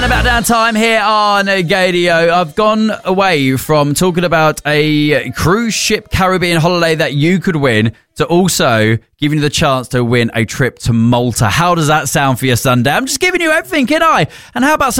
About down time here on Gadio. I've gone away from talking about a cruise ship Caribbean holiday that you could win to also giving you the chance to win a trip to Malta. How does that sound for your Sunday? I'm just giving you everything, can I? And how about some